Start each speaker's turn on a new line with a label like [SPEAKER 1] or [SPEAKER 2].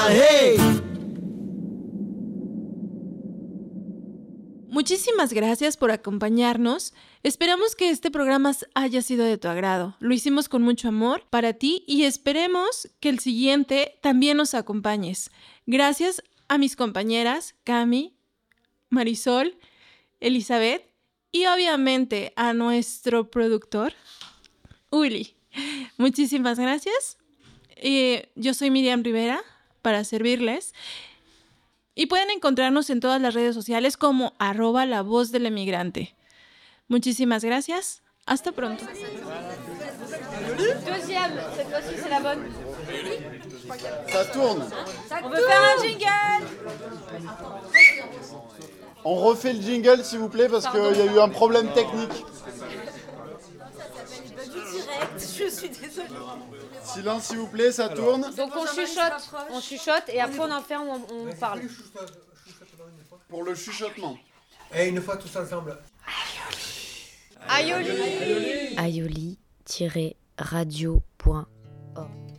[SPEAKER 1] Hey.
[SPEAKER 2] Muchísimas gracias por acompañarnos. Esperamos que este programa haya sido de tu agrado. Lo hicimos con mucho amor para ti y esperemos que el siguiente también nos acompañes. Gracias a mis compañeras Cami, Marisol, Elizabeth y obviamente a nuestro productor, Uli. Muchísimas gracias. Yo soy Miriam Rivera para servirles. Y pueden encontrarnos en todas las redes sociales como @lavozdelemigrante. Muchísimas gracias. Hasta pronto.
[SPEAKER 3] Deuxième, cette fois-ci c'est la bonne.
[SPEAKER 4] Ça tourne.
[SPEAKER 3] On veut faire un jingle.
[SPEAKER 4] On refait le jingle s'il vous plaît parce qu'il y a eu un problème technique.
[SPEAKER 3] Je suis désolée.
[SPEAKER 4] Silence s'il vous plaît, ça tourne.
[SPEAKER 3] Donc on chuchote et après on en fait, on parle.
[SPEAKER 4] Pour le chuchotement.
[SPEAKER 1] Et une fois tous ensemble.
[SPEAKER 3] Aioli.
[SPEAKER 5] aioli-radio.org